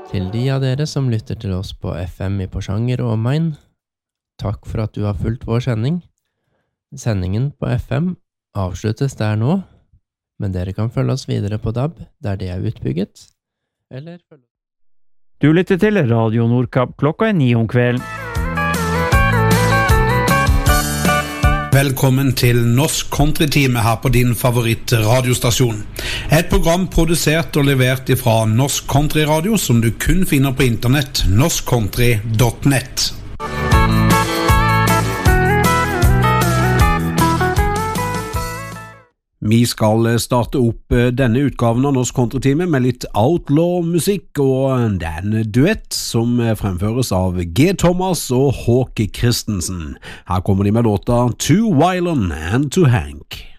Til de av dere som lytter til oss på FM i Porsanger og omegn, takk for at du har fulgt vår sending. Sendingen på FM avsluttes der nå, men dere kan følge oss videre på DAB, der det er utbygget, eller følge... Du lytter til Radio Nordkapp, klokka 9 om kvelden. Velkommen til Norsk Country-time her på din favoritt-radiostasjon. Et program produsert og levert fra Norsk Country Radio som du kun finner på internett, norskcountry.net. Vi skal starte opp denne utgaven av Norsk Country-time med litt outlaw-musikk, og det er en duett som fremføres av G. Thomas og Håke Christensen. Her kommer de med låta To Wylan and to Hank.